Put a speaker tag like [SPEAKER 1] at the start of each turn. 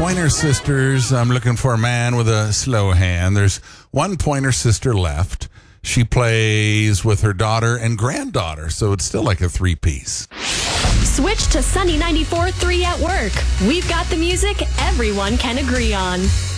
[SPEAKER 1] Pointer Sisters. I'm looking for a man with a slow hand. There's one Pointer Sister left. She plays with her daughter and granddaughter, so it's still like a three-piece.
[SPEAKER 2] Switch to Sunny 94.3 at work. We've got the music everyone can agree on.